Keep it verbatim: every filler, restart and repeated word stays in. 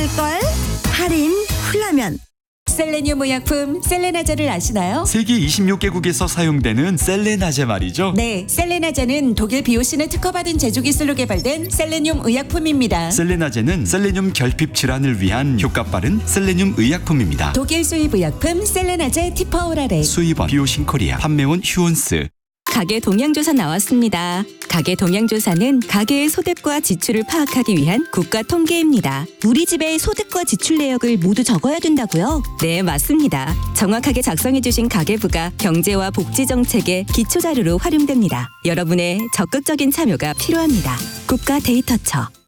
있을걸? 할인 훌라면. 셀레늄 의약품 셀레나제를 아시나요? 세계 이십육 개국에서 사용되는 셀레나제 말이죠. 네, 셀레나제는 독일 비오신을 특허받은 제조 기술로 개발된 셀레늄 의약품입니다. 셀레나제는 셀레늄 결핍 질환을 위한 효과 빠른 셀레늄 의약품입니다. 독일 수입 의약품 셀레나제 티퍼오라레. 수입원 비오신 코리아, 판매원 휴온스. 가계 동향조사 나왔습니다. 가계 동향조사는 가계의 소득과 지출을 파악하기 위한 국가 통계입니다. 우리 집의 소득과 지출 내역을 모두 적어야 된다고요? 네, 맞습니다. 정확하게 작성해주신 가계부가 경제와 복지 정책의 기초 자료로 활용됩니다. 여러분의 적극적인 참여가 필요합니다. 국가 데이터처.